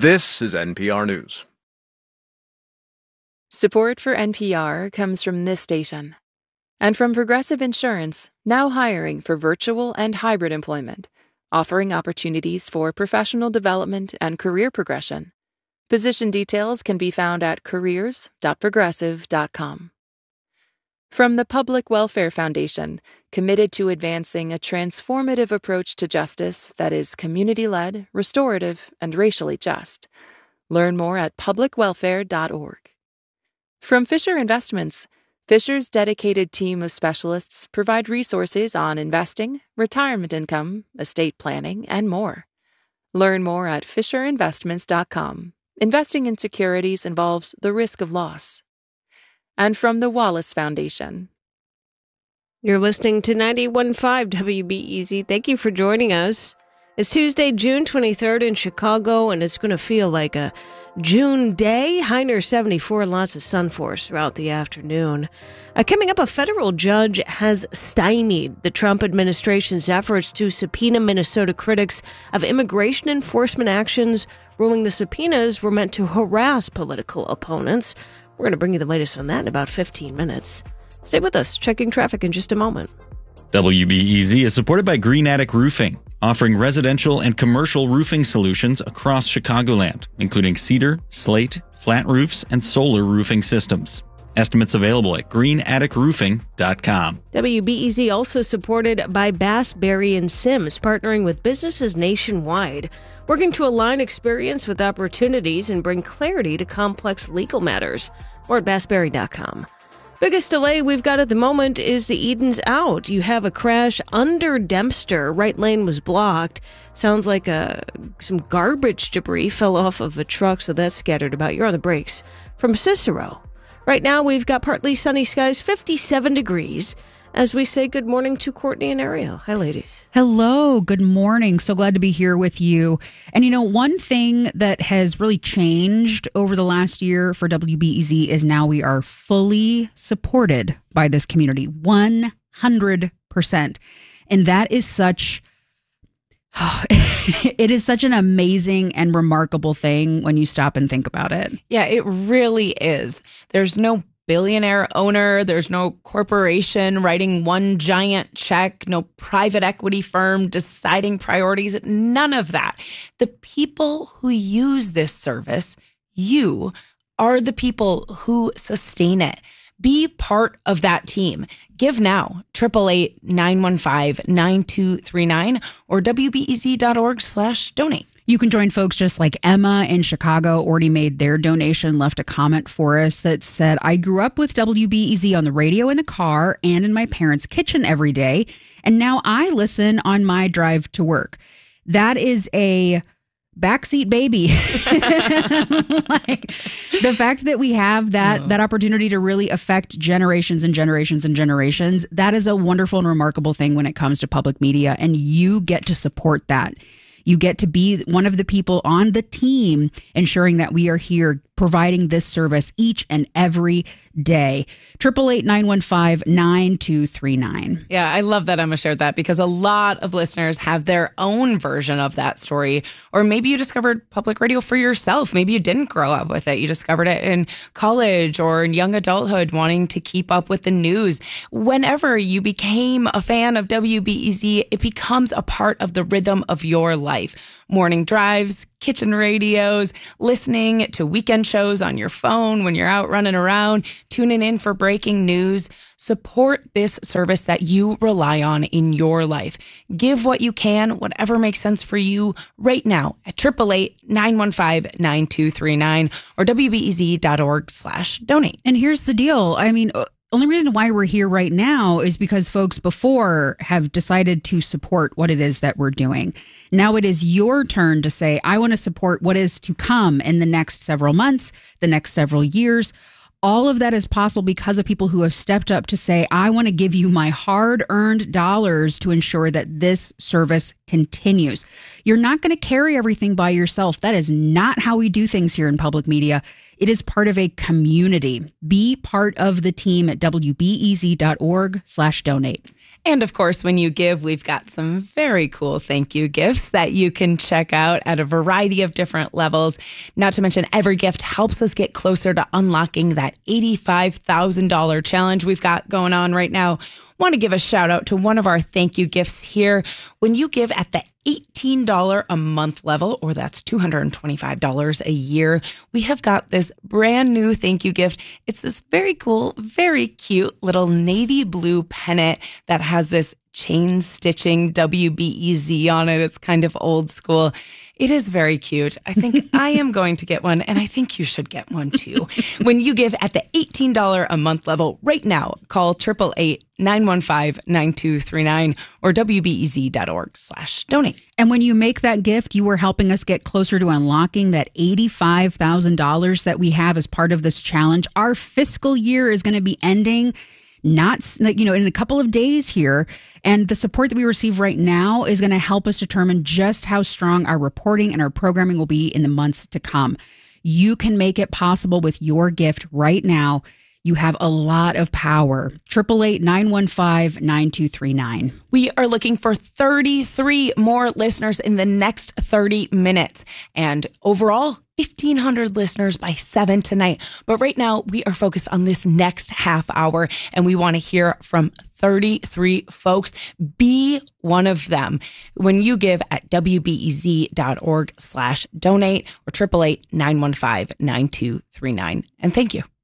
This is NPR News. Support for NPR comes from this station and from Progressive Insurance, now hiring for virtual and hybrid employment, offering opportunities for professional development and career progression. Position details can be found at careers.progressive.com. From the Public Welfare Foundation, committed to advancing a transformative approach to justice that is community-led, restorative, and racially just. Learn more at publicwelfare.org. From Fisher Investments, Fisher's dedicated team of specialists provide resources on investing, retirement income, estate planning, and more. Learn more at fisherinvestments.com. Investing in securities involves the risk of loss. And from the Wallace Foundation. You're listening to 91.5 WBEZ. Thank you for joining us. It's Tuesday, June 23rd in Chicago, and it's going to feel like a June day. High near 74, lots of sun for us throughout the afternoon. Coming up, a federal judge has stymied the Trump administration's efforts to subpoena Minnesota critics of immigration enforcement actions, ruling the subpoenas were meant to harass political opponents. We're going to bring you the latest on that in about 15 minutes. Stay with us. Checking traffic in just a moment. WBEZ is supported by Green Attic Roofing, offering residential and commercial roofing solutions across Chicagoland, including cedar, slate, flat roofs, and solar roofing systems. Estimates available at greenatticroofing.com. WBEZ also supported by Bass, Berry & Sims, partnering with businesses nationwide, working to align experience with opportunities and bring clarity to complex legal matters. More at bassberry.com. Biggest delay we've got at the moment is the Eden's out. You have a crash under Dempster. Right lane was blocked. Sounds like some garbage debris fell off of a truck, so that's scattered about. You're on the brakes. From Cicero. Right now, we've got partly sunny skies, 57 degrees, as we say good morning to Courtney and Ariel. Hi, ladies. Hello. Good morning. So glad to be here with you. And, one thing that has really changed over the last year for WBEZ is now we are fully supported by this community, 100%. And that is it is such an amazing and remarkable thing when you stop and think about it. Yeah, it really is. There's no billionaire owner. There's no corporation writing one giant check, no private equity firm deciding priorities, none of that. The people who use this service, you, are the people who sustain it. Be part of that team. Give now, 888-915-9239 or WBEZ.org/donate. You can join folks just like Emma in Chicago already made their donation, left a comment for us that said, I grew up with WBEZ on the radio in the car and in my parents' kitchen every day, and now I listen on my drive to work. That is a backseat baby. Like, the fact that we have that opportunity to really affect generations and generations and generations, that is a wonderful and remarkable thing when it comes to public media, and you get to support that. You get to be one of the people on the team ensuring that we are here providing this service each and every day. 888-915-9239. Yeah, I love that Emma shared that because a lot of listeners have their own version of that story. Or maybe you discovered public radio for yourself. Maybe you didn't grow up with it. You discovered it in college or in young adulthood, wanting to keep up with the news. Whenever you became a fan of WBEZ, it becomes a part of the rhythm of your life. Morning drives, kitchen radios, listening to weekend shows on your phone when you're out running around, tuning in for breaking news. Support this service that you rely on in your life. Give what you can, whatever makes sense for you right now at 888-915-9239 or WBEZ.org/donate. And here's the deal. I mean, only reason why we're here right now is because folks before have decided to support what it is that we're doing. Now it is your turn to say, I want to support what is to come in the next several months, the next several years. all of that is possible because of people who have stepped up to say, I want to give you my hard-earned dollars to ensure that this service continues. You're not going to carry everything by yourself. That is not how we do things here in public media. It is part of a community. Be part of the team at wbez.org/donate. And of course, when you give, we've got some very cool thank you gifts that you can check out at a variety of different levels. Not to mention, every gift helps us get closer to unlocking that $85,000 challenge we've got going on right now. Want to give a shout out to one of our thank you gifts here. When you give at the $18 a month level, or that's $225 a year, we have got this brand new thank you gift. It's this very cool, very cute little navy blue pennant that has this chain stitching WBEZ on it. It's kind of old school. It is very cute. I think I am going to get one, and I think you should get one too. When you give at the $18 a month level right now, call 888-915-9239 or wbez.org/donate. And when you make that gift, you are helping us get closer to unlocking that $85,000 that we have as part of this challenge. Our fiscal year is going to be ending in a couple of days here. And the support that we receive right now is going to help us determine just how strong our reporting and our programming will be in the months to come. You can make it possible with your gift right now. You have a lot of power. 888-915-9239. We are looking for 33 more listeners in the next 30 minutes. And overall, 1,500 listeners by 7 tonight. But right now, we are focused on this next half hour, and we want to hear from 33 folks. Be one of them. When you give at wbez.org/donate or 888-915-9239. And thank you.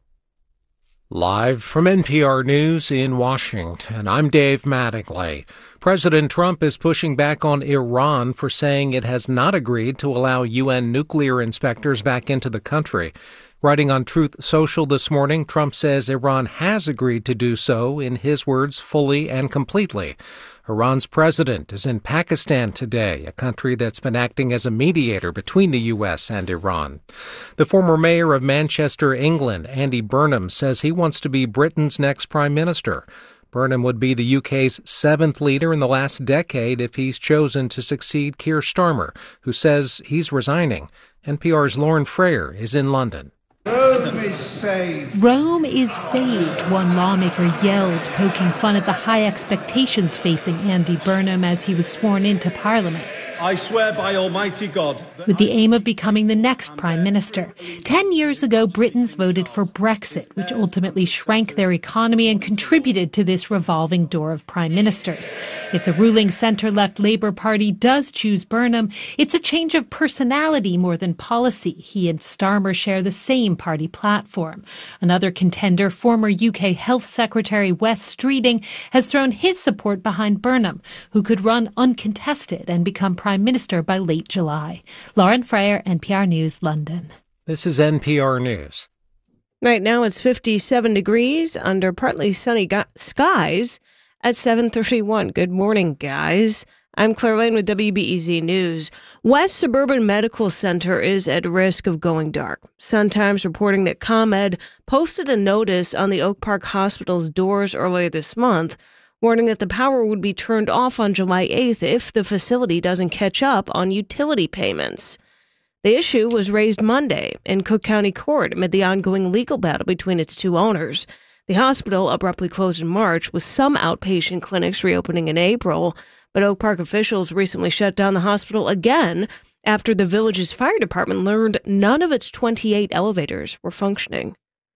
Live from NPR News in Washington, I'm Dave Mattingly. President Trump is pushing back on Iran for saying it has not agreed to allow UN nuclear inspectors back into the country. Writing on Truth Social this morning, Trump says Iran has agreed to do so, in his words, fully and completely. Iran's president is in Pakistan today, a country that's been acting as a mediator between the U.S. and Iran. The former mayor of Manchester, England, Andy Burnham, says he wants to be Britain's next prime minister. Burnham would be the UK's 7th leader in the last decade if he's chosen to succeed Keir Starmer, who says he's resigning. NPR's Lauren Frayer is in London. Rome is saved. Rome is saved, one lawmaker yelled, poking fun at the high expectations facing Andy Burnham as he was sworn into Parliament. I swear by Almighty God. With the aim of becoming the next prime minister. 10 years ago, Britons voted for Brexit, which ultimately shrank their economy and contributed to this revolving door of prime ministers. If the ruling centre-left Labour Party does choose Burnham, it's a change of personality more than policy. He and Starmer share the same party platform. Another contender, former UK Health Secretary Wes Streeting, has thrown his support behind Burnham, who could run uncontested and become Prime Minister by late July. Lauren Frayer, NPR News, London. This is NPR News. Right now it's 57 degrees under partly sunny skies at 7:31. Good morning, guys. I'm Claire Lane with WBEZ News. West Suburban Medical Center is at risk of going dark. Sun-Times reporting that ComEd posted a notice on the Oak Park Hospital's doors earlier this month, warning that the power would be turned off on July 8th if the facility doesn't catch up on utility payments. The issue was raised Monday in Cook County Court amid the ongoing legal battle between its two owners. The hospital abruptly closed in March, with some outpatient clinics reopening in April, but Oak Park officials recently shut down the hospital again after the village's fire department learned none of its 28 elevators were functioning.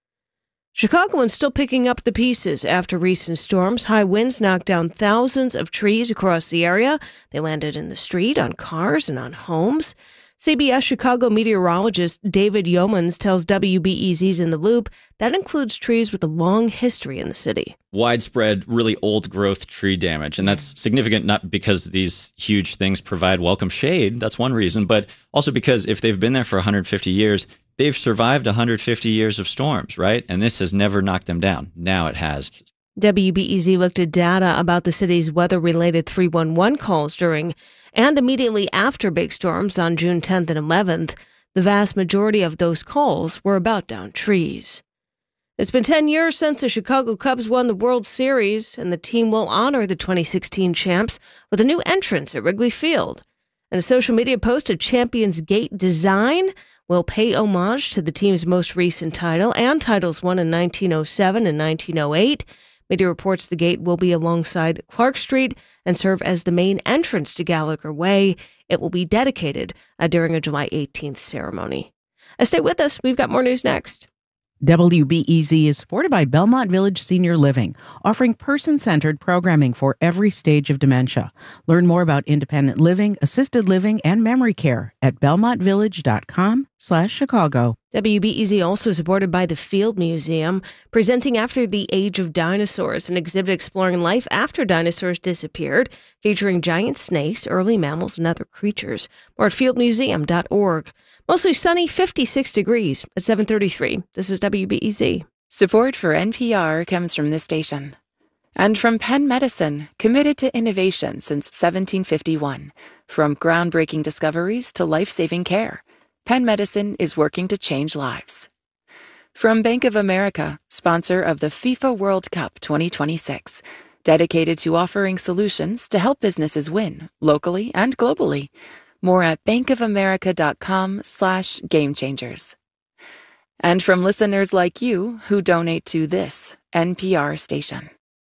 Chicagoans still picking up the pieces after recent storms. High winds knocked down thousands of trees across the area. They landed in the street, on cars, and on homes. CBS Chicago meteorologist David Yeomans tells WBEZ's In the Loop that includes trees with a long history in the city. Widespread, really old growth tree damage. And that's significant not because these huge things provide welcome shade. That's one reason. But also because if they've been there for 150 years, they've survived 150 years of storms, right? And this has never knocked them down. Now it has. WBEZ looked at data about the city's weather-related 311 calls during and immediately after big storms on June 10th and 11th. The vast majority of those calls were about downed trees. It's been 10 years since the Chicago Cubs won the World Series, and the team will honor the 2016 champs with a new entrance at Wrigley Field. In a social media post, a Champions Gate design will pay homage to the team's most recent title and titles won in 1907 and 1908. Media reports the gate will be alongside Clark Street and serve as the main entrance to Gallagher Way. It will be dedicated during a July 18th ceremony. Stay with us. We've got more news next. WBEZ is supported by Belmont Village Senior Living, offering person-centered programming for every stage of dementia. Learn more about independent living, assisted living, and memory care at belmontvillage.com/Chicago. WBEZ also supported by the Field Museum, presenting After the Age of Dinosaurs, an exhibit exploring life after dinosaurs disappeared, featuring giant snakes, early mammals, and other creatures. More at fieldmuseum.org. Mostly sunny, 56 degrees at 7:33. This is WBEZ. Support for NPR comes from this station. And from Penn Medicine, committed to innovation since 1751. From groundbreaking discoveries to life-saving care, Penn Medicine is working to change lives. From Bank of America, sponsor of the FIFA World Cup 2026, dedicated to offering solutions to help businesses win, locally and globally. More at bankofamerica.com/gamechangers. And from listeners like you who donate to this NPR station.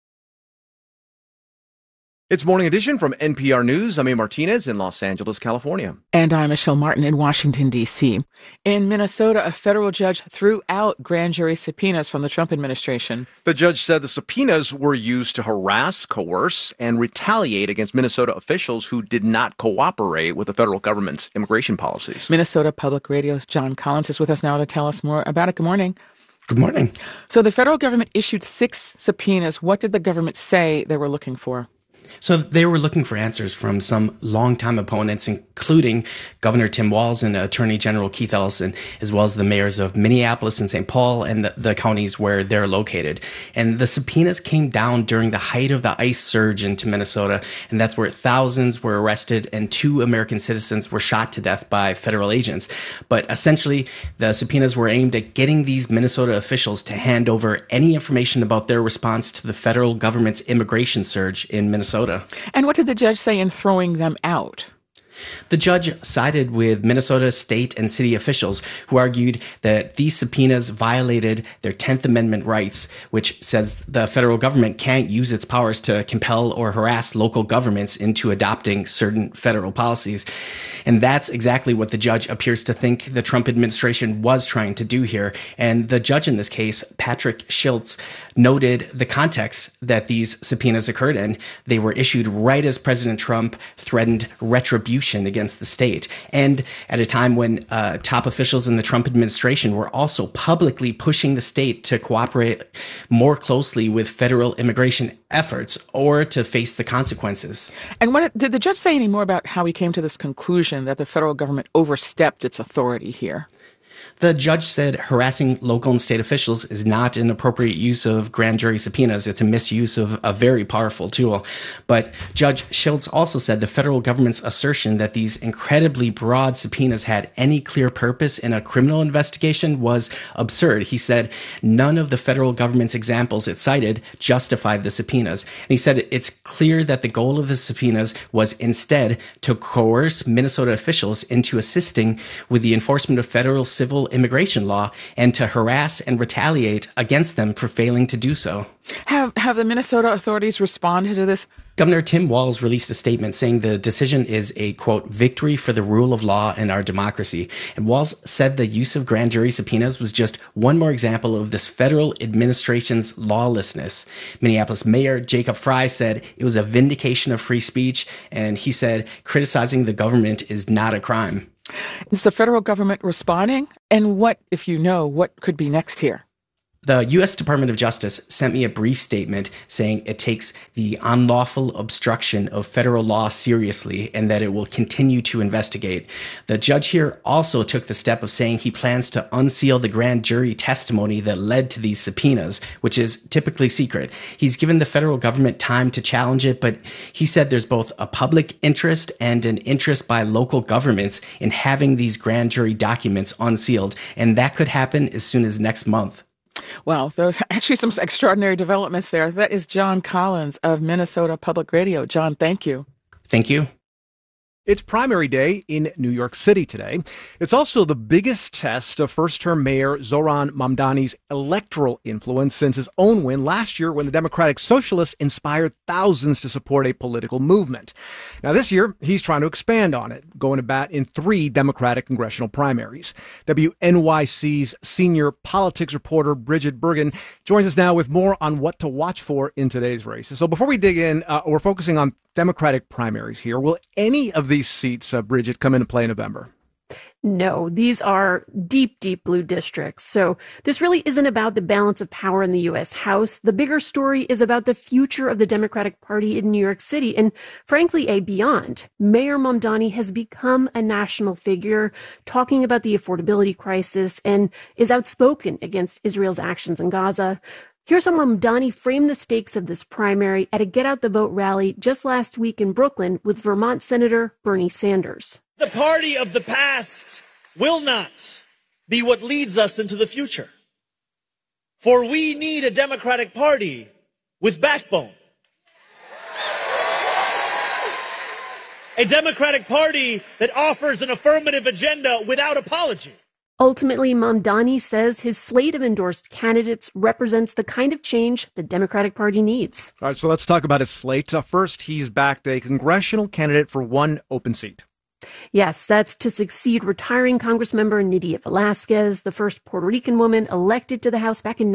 It's Morning Edition from NPR News. I'm A. Martinez in Los Angeles, California. And I'm Michelle Martin in Washington, D.C. In Minnesota, a federal judge threw out grand jury subpoenas from the Trump administration. The judge said the subpoenas were used to harass, coerce, and retaliate against Minnesota officials who did not cooperate with the federal government's immigration policies. Minnesota Public Radio's John Collins is with us now to tell us more about it. Good morning. Good morning. So the federal government issued 6 subpoenas. What did the government say they were looking for? So they were looking for answers from some longtime opponents, including Governor Tim Walz and Attorney General Keith Ellison, as well as the mayors of Minneapolis and St. Paul and the counties where they're located. And the subpoenas came down during the height of the ICE surge into Minnesota, and that's where thousands were arrested and 2 American citizens were shot to death by federal agents. But essentially, the subpoenas were aimed at getting these Minnesota officials to hand over any information about their response to the federal government's immigration surge in Minnesota. And what did the judge say in throwing them out? The judge sided with Minnesota state and city officials who argued that these subpoenas violated their 10th Amendment rights, which says the federal government can't use its powers to compel or harass local governments into adopting certain federal policies. And that's exactly what the judge appears to think the Trump administration was trying to do here. And the judge in this case, Patrick Schiltz, noted the context that these subpoenas occurred in. They were issued right as President Trump threatened retribution against the state, and at a time when top officials in the Trump administration were also publicly pushing the state to cooperate more closely with federal immigration efforts or to face the consequences. And what did the judge say any more about how he came to this conclusion that the federal government overstepped its authority here? The judge said harassing local and state officials is not an appropriate use of grand jury subpoenas. It's a misuse of a very powerful tool. But Judge Schiltz also said the federal government's assertion that these incredibly broad subpoenas had any clear purpose in a criminal investigation was absurd. He said none of the federal government's examples it cited justified the subpoenas. And he said it's clear that the goal of the subpoenas was instead to coerce Minnesota officials into assisting with the enforcement of federal civil immigration law and to harass and retaliate against them for failing to do so. Have the Minnesota authorities responded to this? Governor Tim Walz released a statement saying the decision is a, quote, victory for the rule of law and our democracy. And Walz said the use of grand jury subpoenas was just one more example of this federal administration's lawlessness. Minneapolis Mayor Jacob Frey said it was a vindication of free speech, and he said criticizing the government is not a crime. Is the federal government responding? And what, if you know, what could be next here? The U.S. Department of Justice sent me a brief statement saying it takes the unlawful obstruction of federal law seriously and that it will continue to investigate. The judge here also took the step of saying he plans to unseal the grand jury testimony that led to these subpoenas, which is typically secret. He's given the federal government time to challenge it, but he said there's both a public interest and an interest by local governments in having these grand jury documents unsealed, and that could happen as soon as next month. Well, there's actually some extraordinary developments there. That is John Collins of Minnesota Public Radio. John, thank you. Thank you. It's primary day in New York City today. It's also the biggest test of first-term Mayor Zohran Mamdani's electoral influence since his own win last year when the Democratic Socialists inspired thousands to support a political movement. Now, this year, he's trying to expand on it, going to bat in 3 Democratic congressional primaries. WNYC's senior politics reporter Bridget Bergen joins us now with more on what to watch for in today's races. So before we dig in, we're focusing on Democratic primaries here. Will any of these seats, Bridget, come into play in November? No, these are deep, deep blue districts. So this really isn't about the balance of power in the U.S. House. The bigger story is about the future of the Democratic Party in New York City and, frankly, a beyond. Mayor Mamdani has become a national figure, talking about the affordability crisis and is outspoken against Israel's actions in Gaza. Here's how Mamdani framed the stakes of this primary at a Get Out the Vote rally just last week in Brooklyn with Vermont Senator Bernie Sanders. The party of the past will not be what leads us into the future. For we need a Democratic Party with backbone. A Democratic Party that offers an affirmative agenda without apology. Ultimately, Mamdani says his slate of endorsed candidates represents the kind of change the Democratic Party needs. All right, so let's talk about his slate. First, he's backed a congressional candidate for 1 open seat. Yes, that's to succeed retiring Congressmember Nydia Velázquez, the first Puerto Rican woman elected to the House back in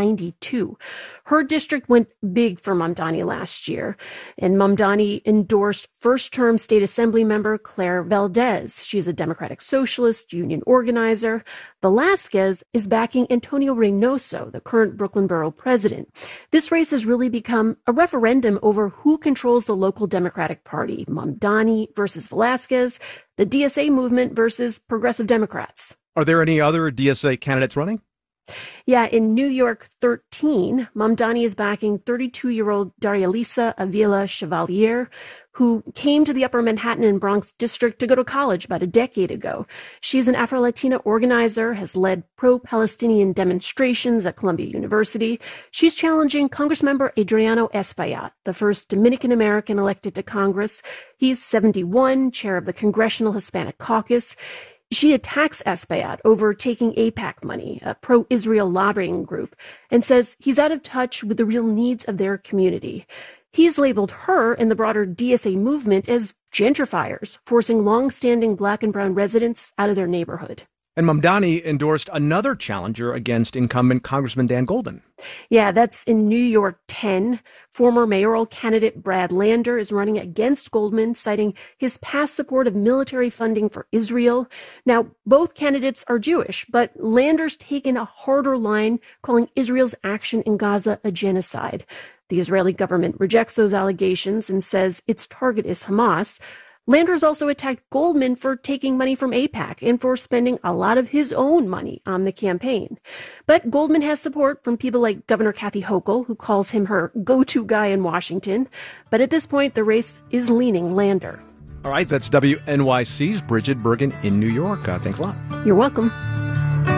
1992. Her district went big for Mamdani last year, and Mamdani endorsed first-term state assembly member Claire Valdez. She's a Democratic Socialist union organizer. Velázquez is backing Antonio Reynoso, the current Brooklyn Borough president. This race has really become a referendum over who controls the local Democratic Party, Mamdani versus Velázquez, the DSA movement versus progressive Democrats. Are there any other DSA candidates running? Yeah, in New York 13, Mamdani is backing 32-year-old Darialisa Avila Chevalier, who came to the Upper Manhattan and Bronx district to go to college about a decade ago. She's an Afro-Latina organizer, has led pro-Palestinian demonstrations at Columbia University. She's challenging Congressmember Adriano Espaillat, the first Dominican-American elected to Congress. He's 71, chair of the Congressional Hispanic Caucus. She attacks Espaillat over taking AIPAC money, a pro-Israel lobbying group, and says he's out of touch with the real needs of their community. He's labeled her and the broader DSA movement as gentrifiers, forcing long-standing Black and brown residents out of their neighborhood. And Mamdani endorsed another challenger against incumbent Congressman Dan Goldman. Yeah, that's in New York 10. Former mayoral candidate Brad Lander is running against Goldman, citing his past support of military funding for Israel. Now, both candidates are Jewish, but Lander's taken a harder line, calling Israel's action in Gaza a genocide. The Israeli government rejects those allegations and says its target is Hamas. Landers also attacked Goldman for taking money from AIPAC and for spending a lot of his own money on the campaign. But Goldman has support from people like Governor Kathy Hochul, who calls him her go-to guy in Washington. But at this point, the race is leaning Lander. All right, that's WNYC's Bridget Bergen in New York. Thanks a lot. You're welcome.